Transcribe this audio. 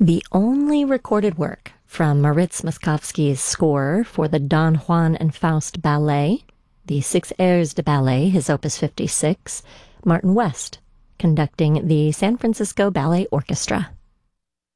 The only recorded work from Moritz Moszkowski's score for the Don Juan and Faust ballet, the Six Airs de Ballet, his Opus 56, Martin West, conducting the San Francisco Ballet Orchestra.